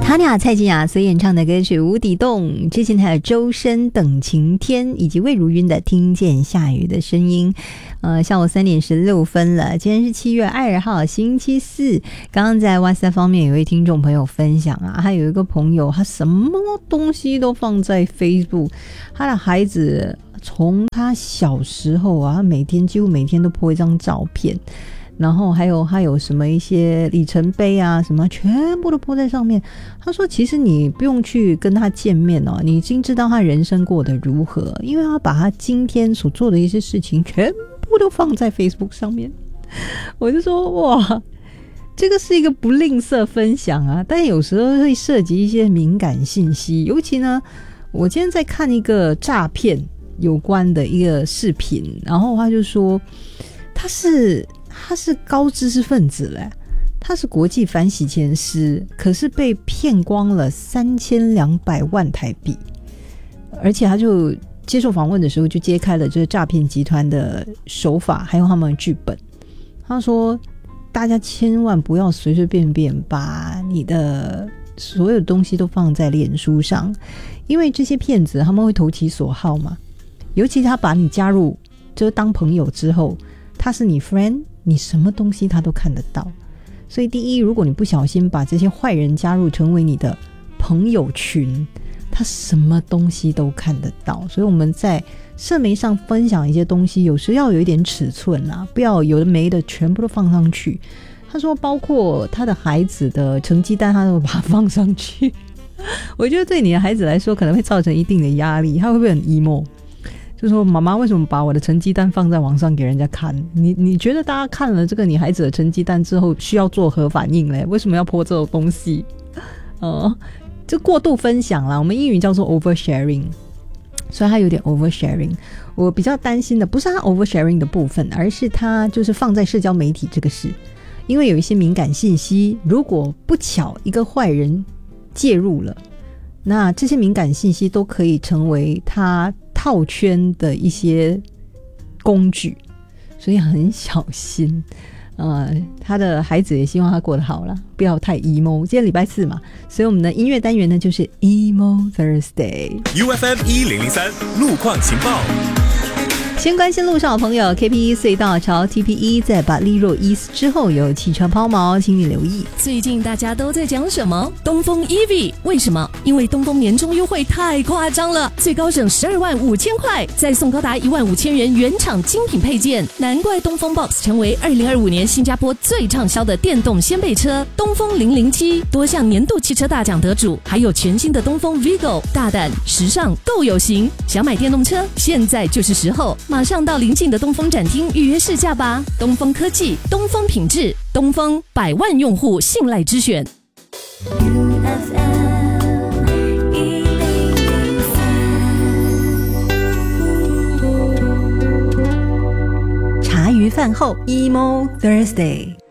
塔尼亚蔡健雅所演唱的歌曲《无底洞》，之前还有周深等晴天以及魏如云的听见下雨的声音。下午3点16分了，今天是7月2号星期四。刚刚在 WhatsApp 方面有位听众朋友分享啊，他有一个朋友他什么东西都放在 Facebook， 他的孩子从他小时候啊，他几乎每天都 po 一张照片，然后还有他有什么一些里程碑啊什么全部都po在上面。他说其实你不用去跟他见面哦，你已经知道他人生过得如何，因为他把他今天所做的一些事情全部都放在 Facebook 上面。我就说哇，这个是一个不吝啬分享啊，但有时候会涉及一些敏感信息。尤其呢，我今天在看一个诈骗有关的一个视频，然后他就说他是高知识分子嘞，他是国际反洗钱师，可是被骗光了3200万台币，而且他就接受访问的时候就揭开了这个诈骗集团的手法还有他们的剧本。他说大家千万不要随随便便把你的所有东西都放在脸书上，因为这些骗子他们会投其所好嘛，尤其他把你加入就是当朋友之后，他是你 friend， 你什么东西他都看得到。所以第一，如果你不小心把这些坏人加入成为你的朋友群，他什么东西都看得到。所以我们在社媒上分享一些东西，有时要有一点尺寸啊，不要有的没的全部都放上去。他说包括他的孩子的成绩单他都把它放上去我觉得对你的孩子来说可能会造成一定的压力，他会不会很 emo，就说妈妈为什么把我的成绩单放在网上给人家看，你觉得大家看了这个你孩子的成绩单之后需要做何反应嘞？为什么要po这种东西？就过度分享啦，我们英语叫做 oversharing， 所以他有点 oversharing。 我比较担心的不是他 oversharing 的部分，而是他就是放在社交媒体这个事，因为有一些敏感信息如果不巧一个坏人介入了，那这些敏感信息都可以成为他套圈的一些工具，所以很小心。他的孩子也希望他过得好了，不要太 emo。今天礼拜四嘛，所以我们的音乐单元呢就是 Emo Thursday。 UFM 1003路况情报。 先关心路上的朋友， KP1 隧道朝 TP1 在把利若伊斯之后有汽车抛锚，请你留意。 最近大家都在讲什么？东风 EV， 为什么？因为东风年终优惠太夸张了，最高省12万5千块，再送高达1万5千元原厂精品配件，难怪东风 Box 成为2025年新加坡最畅销的电动掀背车。东风007多项年度汽车大奖得主，还有全新的东风 Vigo， 大胆时尚够有型。想买电动车，现在就是时候，马上到邻近的东风展厅预约试驾吧。东风科技，东风品质，东风100万用户信赖之选。 茶余饭后 Emo Thursday。